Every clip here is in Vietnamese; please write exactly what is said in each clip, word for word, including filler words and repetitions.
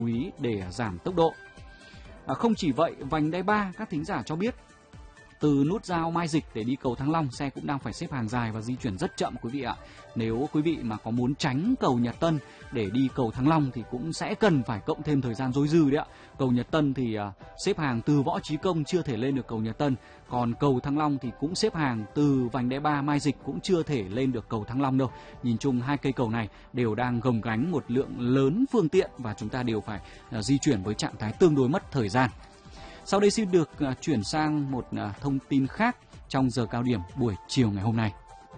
chú ý để giảm tốc độ. À, không chỉ vậy, vành đai ba, các thính giả cho biết từ nút giao Mai Dịch để đi cầu Thăng Long, xe cũng đang phải xếp hàng dài và di chuyển rất chậm quý vị ạ. Nếu quý vị mà có muốn tránh cầu Nhật Tân để đi cầu Thăng Long thì cũng sẽ cần phải cộng thêm thời gian dôi dư đấy ạ. Cầu Nhật Tân thì uh, xếp hàng từ Võ Chí Công chưa thể lên được cầu Nhật Tân, còn cầu Thăng Long thì cũng xếp hàng từ vành đai ba Mai Dịch cũng chưa thể lên được cầu Thăng Long đâu. Nhìn chung hai cây cầu này đều đang gồng gánh một lượng lớn phương tiện và chúng ta đều phải uh, di chuyển với trạng thái tương đối mất thời gian. Sau đây xin được uh, chuyển sang một uh, thông tin khác trong giờ cao điểm buổi chiều ngày hôm nay.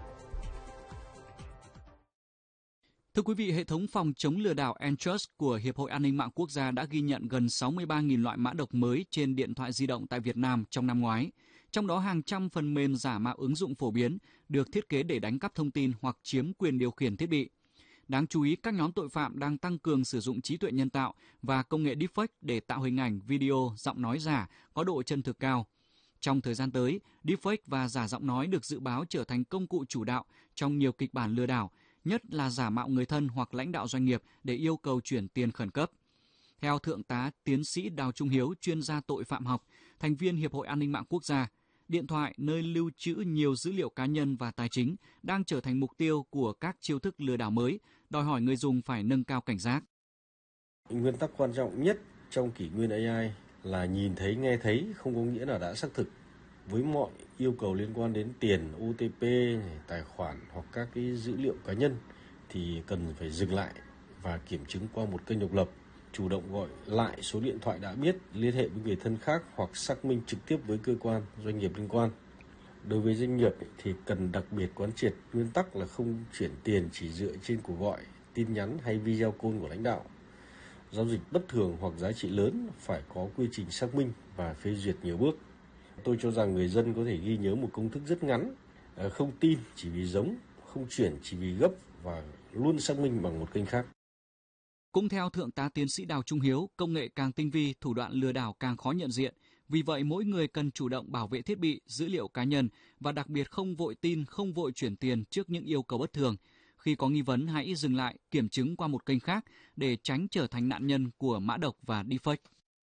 Thưa quý vị, hệ thống phòng chống lừa đảo Entrust của Hiệp hội An ninh mạng quốc gia đã ghi nhận gần sáu mươi ba nghìn loại mã độc mới trên điện thoại di động tại Việt Nam trong năm ngoái. Trong đó hàng trăm phần mềm giả mạo ứng dụng phổ biến được thiết kế để đánh cắp thông tin hoặc chiếm quyền điều khiển thiết bị. Đáng chú ý, các nhóm tội phạm đang tăng cường sử dụng trí tuệ nhân tạo và công nghệ deepfake để tạo hình ảnh, video, giọng nói giả có độ chân thực cao. Trong thời gian tới, deepfake và giả giọng nói được dự báo trở thành công cụ chủ đạo trong nhiều kịch bản lừa đảo, nhất là giả mạo người thân hoặc lãnh đạo doanh nghiệp để yêu cầu chuyển tiền khẩn cấp. Theo Thượng tá Tiến sĩ Đào Trung Hiếu, chuyên gia tội phạm học, thành viên Hiệp hội An ninh mạng quốc gia, điện thoại nơi lưu trữ nhiều dữ liệu cá nhân và tài chính đang trở thành mục tiêu của các chiêu thức lừa đảo mới, đòi hỏi người dùng phải nâng cao cảnh giác. Nguyên tắc quan trọng nhất trong kỷ nguyên a i là nhìn thấy, nghe thấy không có nghĩa là đã xác thực. Với mọi yêu cầu liên quan đến tiền, ô tê pê, tài khoản hoặc các cái dữ liệu cá nhân thì cần phải dừng lại và kiểm chứng qua một kênh độc lập, chủ động gọi lại số điện thoại đã biết, liên hệ với người thân khác hoặc xác minh trực tiếp với cơ quan, doanh nghiệp liên quan. Đối với doanh nghiệp thì cần đặc biệt quán triệt nguyên tắc là không chuyển tiền chỉ dựa trên cuộc gọi, tin nhắn hay video call của lãnh đạo. Giao dịch bất thường hoặc giá trị lớn phải có quy trình xác minh và phê duyệt nhiều bước. Tôi cho rằng người dân có thể ghi nhớ một công thức rất ngắn, không tin chỉ vì giống, không chuyển chỉ vì gấp và luôn xác minh bằng một kênh khác. Cũng theo Thượng tá Tiến sĩ Đào Trung Hiếu, công nghệ càng tinh vi, thủ đoạn lừa đảo càng khó nhận diện. Vì vậy, mỗi người cần chủ động bảo vệ thiết bị, dữ liệu cá nhân và đặc biệt không vội tin, không vội chuyển tiền trước những yêu cầu bất thường. Khi có nghi vấn, hãy dừng lại, kiểm chứng qua một kênh khác để tránh trở thành nạn nhân của mã độc và deepfake.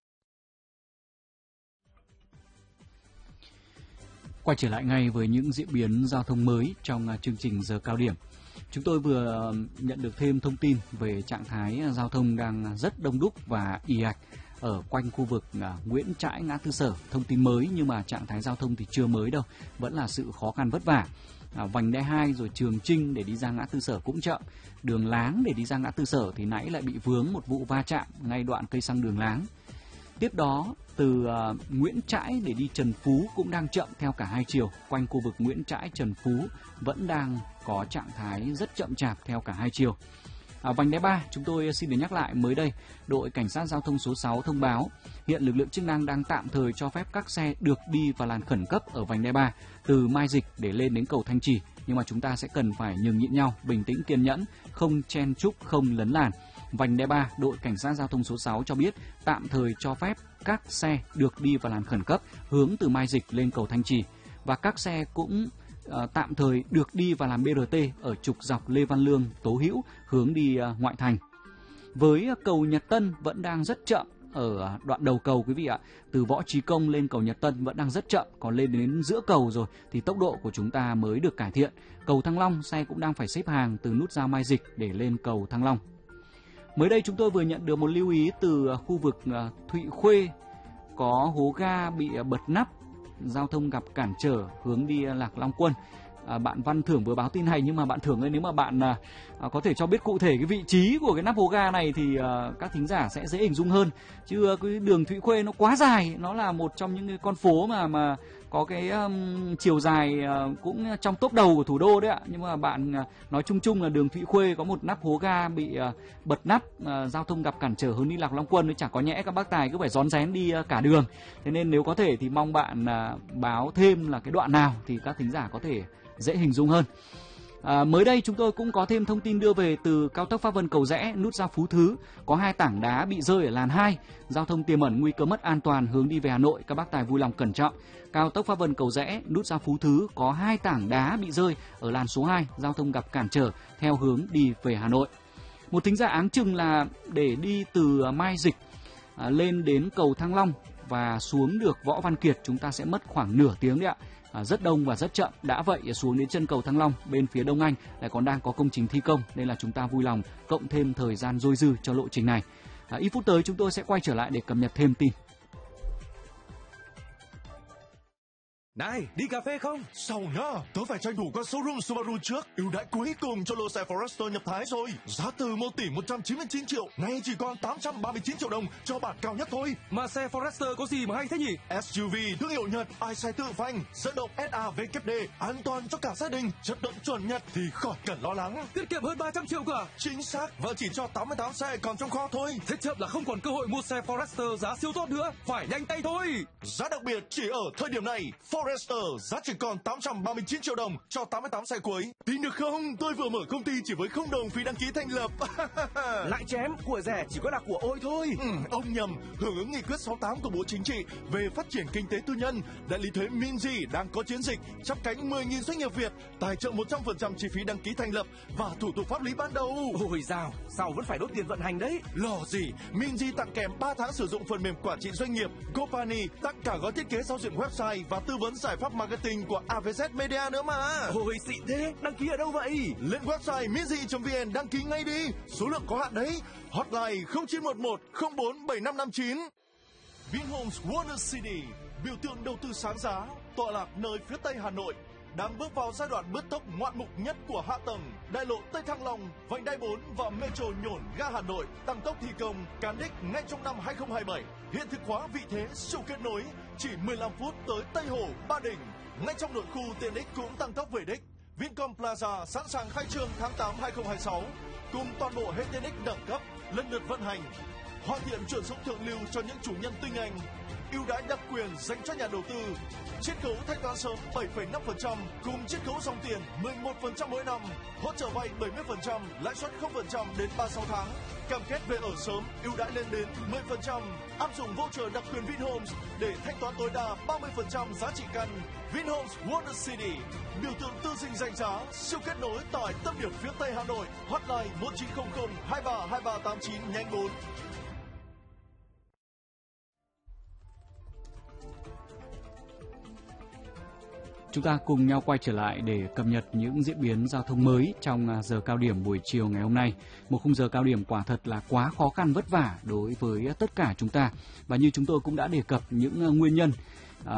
Quay trở lại ngay với những diễn biến giao thông mới trong chương trình giờ cao điểm. Chúng tôi vừa nhận được thêm thông tin về trạng thái giao thông đang rất đông đúc và ì ạch ở quanh khu vực Nguyễn Trãi, ngã tư Sở. Thông tin mới nhưng mà trạng thái giao thông thì chưa mới đâu, vẫn là sự khó khăn vất vả. À, vành đai hai rồi Trường Chinh để đi ra ngã tư Sở cũng chậm. Đường Láng để đi ra ngã tư Sở thì nãy lại bị vướng một vụ va chạm ngay đoạn cây xăng đường Láng. Tiếp đó, từ uh, Nguyễn Trãi để đi Trần Phú cũng đang chậm theo cả hai chiều. Quanh khu vực Nguyễn Trãi, Trần Phú vẫn đang có trạng thái rất chậm chạp theo cả hai chiều. À, vành đai ba, chúng tôi xin được nhắc lại mới đây, đội Cảnh sát Giao thông số sáu thông báo hiện lực lượng chức năng đang tạm thời cho phép các xe được đi vào làn khẩn cấp ở vành đai ba từ Mai Dịch để lên đến cầu Thanh Trì. Nhưng mà chúng ta sẽ cần phải nhường nhịn nhau, bình tĩnh kiên nhẫn, không chen chúc, không lấn làn. Vành đai ba, đội Cảnh sát Giao thông số sáu cho biết tạm thời cho phép các xe được đi vào làn khẩn cấp hướng từ Mai Dịch lên cầu Thanh Trì và các xe cũng uh, tạm thời được đi vào làn bê rờ tê ở trục dọc Lê Văn Lương, Tố Hữu hướng đi uh, ngoại thành. Với uh, cầu Nhật Tân vẫn đang rất chậm ở uh, đoạn đầu cầu quý vị ạ, từ Võ Chí Công lên cầu Nhật Tân vẫn đang rất chậm, còn lên đến giữa cầu rồi thì tốc độ của chúng ta mới được cải thiện. Cầu Thăng Long xe cũng đang phải xếp hàng từ nút giao Mai Dịch để lên cầu Thăng Long. Mới đây chúng tôi vừa nhận được một lưu ý từ khu vực Thụy Khuê, có hố ga bị bật nắp, giao thông gặp cản trở hướng đi Lạc Long Quân. À, bạn Văn Thưởng vừa báo tin này, nhưng mà bạn Thưởng ơi, nếu mà bạn à, có thể cho biết cụ thể cái vị trí của cái nắp hố ga này thì à, các thính giả sẽ dễ hình dung hơn. Chứ cái đường Thụy Khuê nó quá dài, nó là một trong những cái con phố mà mà có cái um, chiều dài uh, cũng trong top đầu của thủ đô đấy ạ. Nhưng mà bạn uh, nói chung chung là đường Thụy Khuê có một nắp hố ga bị uh, bật nắp, uh, giao thông gặp cản trở hướng đi Lạc Long Quân, nó chả có nhẽ các bác tài cứ phải rón rén đi uh, cả đường. Thế nên nếu có thể thì mong bạn uh, báo thêm là cái đoạn nào thì các thính giả có thể dễ hình dung hơn. À, mới đây chúng tôi cũng có thêm thông tin đưa về từ cao tốc Pháp Vân Cầu Giẽ, nút giao Phú Thứ có hai tảng đá bị rơi ở làn hai, giao thông tiềm ẩn nguy cơ mất an toàn hướng đi về Hà Nội, các bác tài vui lòng cẩn trọng. Cao tốc Pháp Vân Cầu Giẽ, nút giao Phú Thứ có hai tảng đá bị rơi ở làn số hai, giao thông gặp cản trở theo hướng đi về Hà Nội. Một thính giả áng chừng là để đi từ Mai Dịch à, lên đến cầu Thăng Long và xuống được Võ Văn Kiệt chúng ta sẽ mất khoảng nửa tiếng đấy ạ. À, rất đông và rất chậm. Đã vậy xuống đến chân cầu Thăng Long bên phía Đông Anh lại còn đang có công trình thi công nên là chúng ta vui lòng cộng thêm thời gian dôi dư cho lộ trình này. À, ít phút tới chúng tôi sẽ quay trở lại để cập nhật thêm tin. Này, đi cà phê không? Sao nhá, tớ phải tranh thủ qua showroom Subaru trước. Ưu đãi cuối cùng cho lô xe Forester nhập Thái rồi. Giá từ một tỷ một trăm chín mươi chín triệu, nay chỉ còn tám trăm ba mươi chín triệu đồng cho bản cao nhất thôi. Mà xe Forester có gì mà hay thế nhỉ? ét u vê thương hiệu Nhật, ai xe tự phanh, dẫn động ét a vê kép đê, an toàn cho cả gia đình, chất lượng chuẩn Nhật thì khỏi cần lo lắng. Tiết kiệm hơn ba trăm triệu cả. Chính xác, và chỉ cho tám mươi tám xe còn trong kho thôi. Thế chậm là không còn cơ hội mua xe Forester giá siêu tốt nữa, phải nhanh tay thôi. Giá đặc biệt chỉ ở thời điểm này. Forester giá chỉ còn tám trăm ba mươi chín triệu đồng cho tám mươi tám xe cuối. Tin được không? Tôi vừa mở công ty chỉ với không đồng phí đăng ký thành lập. Lại chém, của rẻ chỉ có là của ôi thôi. Ừ, ông nhầm. Hưởng ứng nghị quyết sáu mươi tám của Bộ Chính trị về phát triển kinh tế tư nhân, đại lý thuế Minzy đang có chiến dịch chắp cánh mười nghìn doanh nghiệp Việt, tài trợ một trăm phần trăm chi phí đăng ký thành lập và thủ tục pháp lý ban đầu. Ôi dào, sao vẫn phải đốt tiền vận hành đấy? Lo gì? Minzy tặng kèm ba tháng sử dụng phần mềm quản trị doanh nghiệp. Gopani tặng cả gói thiết kế giao diện website và tư vấn giải pháp marketing của a vê zét Media nữa mà. Ôi xịn thế, đăng ký ở đâu vậy? Lên website minzy chấm vn đăng ký ngay đi. Số lượng có hạn đấy. Hotline không chín một một không bốn bảy năm năm chín. Vinhomes Wonder City, biểu tượng đầu tư sáng giá, tọa lạc nơi phía tây Hà Nội, đang bước vào giai đoạn bứt tốc ngoạn mục nhất của hạ tầng. Đại lộ Tây Thăng Long, vành đai bốn và Metro Nhổn ga Hà Nội tăng tốc thi công, cán đích ngay trong năm hai không hai bảy. Hiện thực hóa vị thế siêu kết nối, chỉ mười lăm phút tới Tây Hồ, Ba Đình. Ngay trong nội khu tiện ích cũng tăng tốc về đích. Vincom Plaza sẵn sàng khai trương tháng tám hai không hai sáu, cùng toàn bộ hệ tiện ích đẳng cấp lần lượt vận hành. Hoàn thiện chuyển sống thượng lưu cho những chủ nhân tinh anh. Ưu đãi đặc quyền dành cho nhà đầu tư. Chiết khấu thanh toán sớm bảy phẩy năm phần trăm cùng chiết khấu dòng tiền mười một phần trăm mỗi năm. Hỗ trợ vay bảy mươi phần trăm, lãi suất không phần trăm đến ba mươi sáu tháng. Cam kết về ở sớm, ưu đãi lên đến mười phần trăm. Áp dụng voucher đặc quyền Vinhomes để thanh toán tối đa ba mươi phần trăm giá trị căn. Vinhomes Wonder City, biểu tượng tư dinh danh giá, siêu kết nối tại tâm điểm phía Tây Hà Nội. Hotline một chín không không hai ba hai ba tám chín nhánh bốn. Chúng ta cùng nhau quay trở lại để cập nhật những diễn biến giao thông mới trong giờ cao điểm buổi chiều ngày hôm nay. Một khung giờ cao điểm quả thật là quá khó khăn vất vả đối với tất cả chúng ta. Và như chúng tôi cũng đã đề cập những nguyên nhân. À,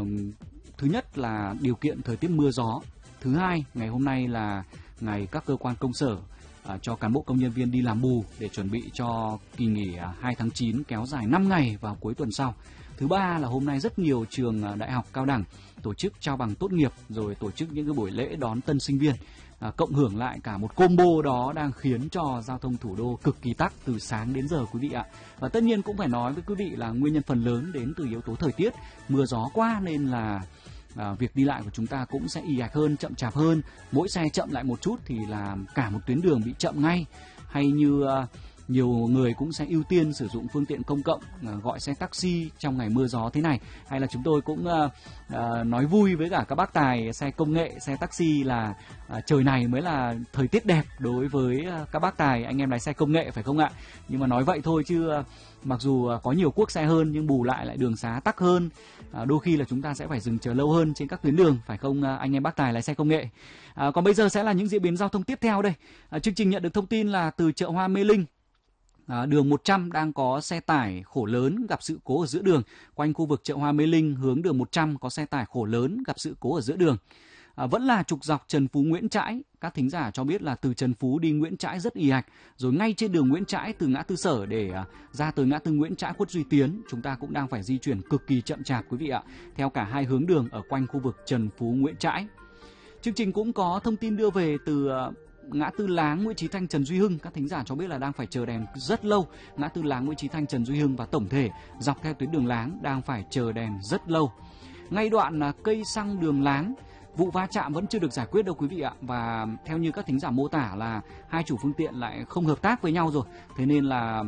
thứ nhất là điều kiện thời tiết mưa gió. Thứ hai, ngày hôm nay là ngày các cơ quan công sở à, cho cán bộ công nhân viên đi làm bù để chuẩn bị cho kỳ nghỉ hai tháng chín kéo dài năm ngày vào cuối tuần sau. Thứ ba là hôm nay rất nhiều trường đại học cao đẳng tổ chức trao bằng tốt nghiệp rồi tổ chức những cái buổi lễ đón tân sinh viên. À, cộng hưởng lại cả một combo đó đang khiến cho giao thông thủ đô cực kỳ tắc từ sáng đến giờ quý vị ạ. Và tất nhiên cũng phải nói với quý vị là nguyên nhân phần lớn đến từ yếu tố thời tiết, mưa gió quá nên là à, việc đi lại của chúng ta cũng sẽ ì ạch hơn, chậm chạp hơn. Mỗi xe chậm lại một chút thì là cả một tuyến đường bị chậm ngay. Hay như à, nhiều người cũng sẽ ưu tiên sử dụng phương tiện công cộng, gọi xe taxi trong ngày mưa gió thế này. Hay là chúng tôi cũng uh, uh, nói vui với cả các bác tài xe công nghệ, xe taxi là uh, trời này mới là thời tiết đẹp đối với uh, các bác tài, anh em lái xe công nghệ phải không ạ? Nhưng mà nói vậy thôi chứ uh, mặc dù uh, có nhiều cuốc xe hơn nhưng bù lại lại đường xá tắc hơn. Uh, đôi khi là chúng ta sẽ phải dừng chờ lâu hơn trên các tuyến đường, phải không uh, anh em bác tài lái xe công nghệ? Uh, còn bây giờ sẽ là những diễn biến giao thông tiếp theo đây. Uh, chương trình nhận được thông tin là từ chợ Hoa Mê Linh. À, đường một trăm đang có xe tải khổ lớn gặp sự cố ở giữa đường. Quanh khu vực chợ Hoa Mê Linh hướng đường một trăm có xe tải khổ lớn gặp sự cố ở giữa đường. À, vẫn là trục dọc Trần Phú Nguyễn Trãi. Các thính giả cho biết là từ Trần Phú đi Nguyễn Trãi rất ì ạch. Rồi ngay trên đường Nguyễn Trãi từ ngã tư Sở để à, ra tới ngã tư Nguyễn Trãi Khuất Duy Tiến, chúng ta cũng đang phải di chuyển cực kỳ chậm chạp quý vị ạ, theo cả hai hướng đường ở quanh khu vực Trần Phú Nguyễn Trãi. Chương trình cũng có thông tin đưa về từ à, ngã tư Láng Nguyễn Chí Thanh Trần Duy Hưng. Các thính giả cho biết là đang phải chờ đèn rất lâu. Ngã tư Láng Nguyễn Chí Thanh Trần Duy Hưng và tổng thể dọc theo tuyến đường Láng đang phải chờ đèn rất lâu. Ngay đoạn cây xăng đường Láng, vụ va chạm vẫn chưa được giải quyết đâu quý vị ạ. Và theo như các thính giả mô tả là hai chủ phương tiện lại không hợp tác với nhau rồi. Thế nên là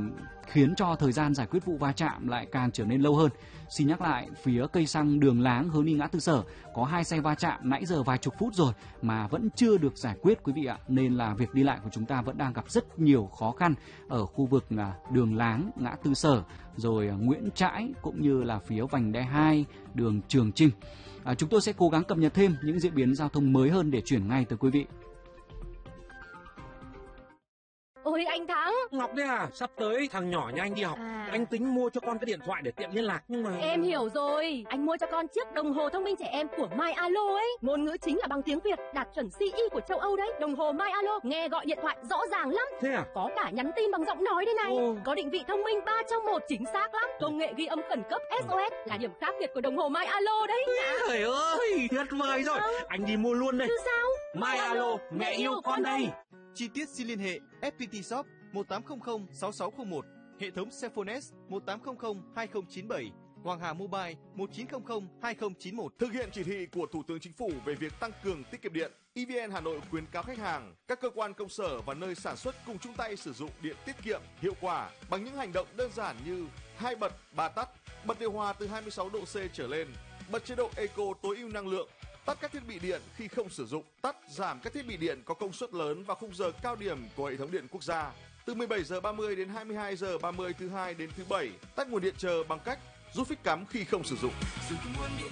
khiến cho thời gian giải quyết vụ va chạm lại càng trở nên lâu hơn. Xin nhắc lại, phía cây xăng Đường Láng hướng đi ngã tư Sở có hai xe va chạm nãy giờ vài chục phút rồi mà vẫn chưa được giải quyết quý vị ạ, nên là việc đi lại của chúng ta vẫn đang gặp rất nhiều khó khăn ở khu vực Đường Láng, ngã tư Sở, rồi Nguyễn Trãi cũng như là phía vành đai hai, đường Trường Chinh. À, chúng tôi sẽ cố gắng cập nhật thêm những diễn biến giao thông mới hơn để chuyển ngay tới quý vị. Ôi anh Thắng. Ngọc đấy à, sắp tới thằng nhỏ nhà anh đi học, à. Anh tính mua cho con cái điện thoại để tiện liên lạc nhưng mà... Em hiểu rồi, anh mua cho con chiếc đồng hồ thông minh trẻ em của MyAlo ấy. Ngôn ngữ chính là bằng tiếng Việt, đạt chuẩn xê e của châu Âu đấy. Đồng hồ MyAlo nghe gọi điện thoại rõ ràng lắm. Thế à? Có cả nhắn tin bằng giọng nói đây này. Ồ. Có định vị thông minh ba trong một chính xác lắm. Công nghệ ghi âm khẩn cấp ét o ét là điểm khác biệt của đồng hồ MyAlo đấy. Trời ơi, tuyệt vời rồi. à. Anh đi mua luôn đây. Chứ sao? MyAlo, mẹ yêu con đây. Chi tiết xin liên hệ ép pê tê Shop một tám không không sáu sáu không một, hệ thống Cellphones một tám không không hai không chín bảy, Hoàng Hà Mobile một chín không không hai không chín một. Thực hiện chỉ thị của Thủ tướng Chính phủ về việc tăng cường tiết kiệm điện, e vê en Hà Nội khuyến cáo khách hàng, các cơ quan công sở và nơi sản xuất cùng chung tay sử dụng điện tiết kiệm, hiệu quả bằng những hành động đơn giản như hai bật, ba tắt, bật điều hòa từ hai mươi sáu độ C trở lên, bật chế độ Eco tối ưu năng lượng, tắt các thiết bị điện khi không sử dụng, tắt giảm các thiết bị điện có công suất lớn vào khung giờ cao điểm của hệ thống điện quốc gia. Từ mười bảy giờ ba mươi đến hai mươi hai giờ ba mươi thứ hai đến thứ bảy, tắt nguồn điện chờ bằng cách rút phích cắm khi không sử dụng.